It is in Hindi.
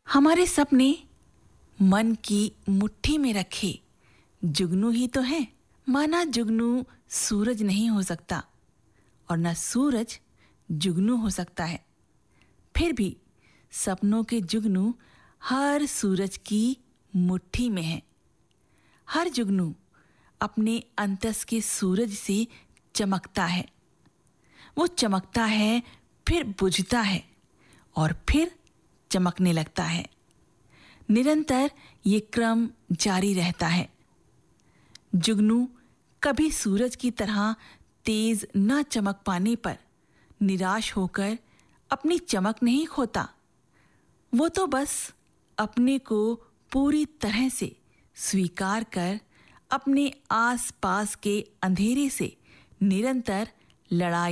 हमारे सपने मन की मुट्ठी में रखे जुगनू ही तो है। माना जुगनू सूरज नहीं हो सकता और न सूरज जुगनू हो सकता है, फिर भी सपनों के जुगनू हर सूरज की मुट्ठी में है। हर जुगनू अपने अंतस के सूरज से चमकता है। वो चमकता है, फिर बुझता है और फिर चमकने लगता है। निरंतर ये क्रम जारी रहता है। जुगनू कभी सूरज की तरह तेज न चमक पाने पर निराश होकर अपनी चमक नहीं खोता। वो तो बस अपने को पूरी तरह से स्वीकार कर अपने आसपास के अंधेरे से निरंतर लड़ाई